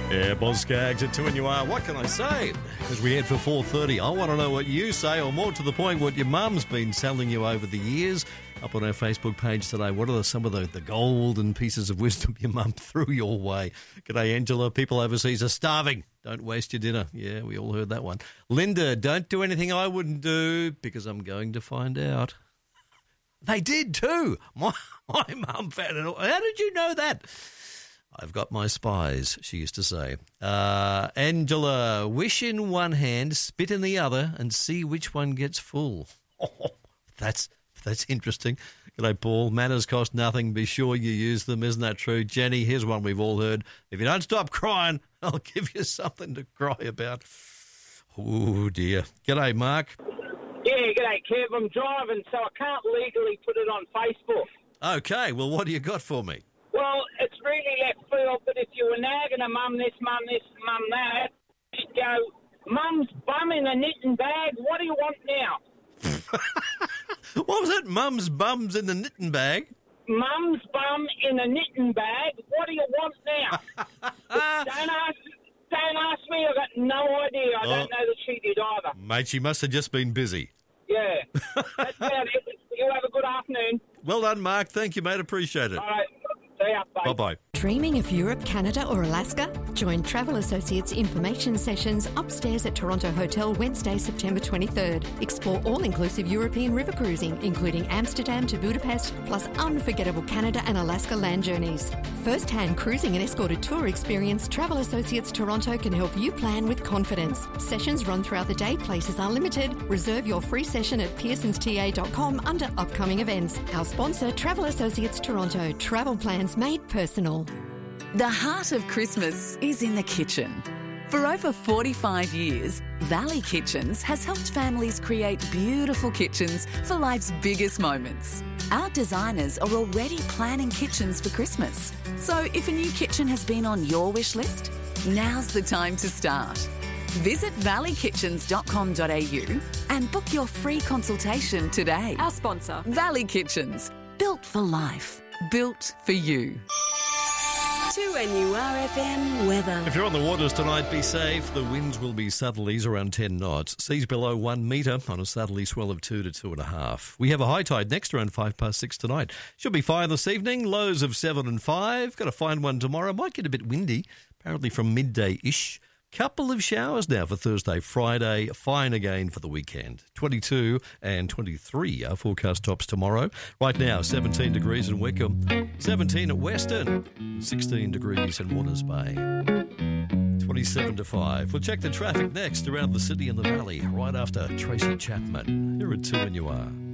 Yeah, Boz Skaggs at 2 and you are. What can I say? As we head for 4:30, I want to know what you say, or more to the point, what your mum's been telling you over the years. Up on our Facebook page today, what are some of the golden pieces of wisdom your mum threw your way? G'day, Angela. People overseas are starving. Don't waste your dinner. Yeah, we all heard that one. Linda, don't do anything I wouldn't do because I'm going to find out. They did too. My mum found it all. How did you know that? I've got my spies, she used to say. Angela, wish in one hand, spit in the other, and see which one gets full. Oh, that's interesting. G'day, Paul. Manners cost nothing. Be sure you use them. Isn't that true? Jenny, here's one we've all heard. If you don't stop crying, I'll give you something to cry about. Oh, dear. G'day, Mark. Yeah, g'day, Kev. I'm driving, so I can't legally put it on Facebook. Okay, well, what do you got for me? Well, it's really left field, but if you were nagging a mum this, mum that, you'd go, Mum's bum in a knitting bag, what do you want now? What was it? Mum's bums in the knitting bag? Mum's bum in a knitting bag, what do you want now? Don't ask me, I've got no idea. I don't know that she did either. Mate, she must have just been busy. Yeah, that's about it. You have a good afternoon. Well done, Mark. Thank you, mate. Appreciate it. All right. See ya. Bye. Bye-bye. Dreaming of Europe, Canada or Alaska? Join Travel Associates information sessions upstairs at Toronto Hotel Wednesday, September 23rd. Explore all-inclusive European river cruising, including Amsterdam to Budapest, plus unforgettable Canada and Alaska land journeys. First-hand cruising and escorted tour experience, Travel Associates Toronto can help you plan with confidence. Sessions run throughout the day, places are limited. Reserve your free session at pearsonsta.com under upcoming events. Our sponsor, Travel Associates Toronto. Travel plans made personal. The heart of Christmas is in the kitchen. For over 45 years, Valley Kitchens has helped families create beautiful kitchens for life's biggest moments. Our designers are already planning kitchens for Christmas. So if a new kitchen has been on your wish list, now's the time to start. Visit valley-kitchens.com.au and book your free consultation today. Our sponsor, Valley Kitchens, built for life, built for you. 2NURFM weather. If you're on the waters tonight, be safe. The winds will be southerlies around 10 knots. Seas below 1 metre on a southerly swell of 2 to 2.5. We have a high tide next around 6:05 tonight. Should be fine this evening. Lows of 7 and 5. Got to find one tomorrow. Might get a bit windy, apparently from midday-ish. Couple of showers now for Thursday, Friday. Fine again for the weekend. 22 and 23 are forecast tops tomorrow. Right now, 17 degrees in Wickham, 17 at Western, 16 degrees in Warners Bay. 27 to 5. We'll check the traffic next around the city and the valley right after Tracy Chapman. Here at 2 and you are.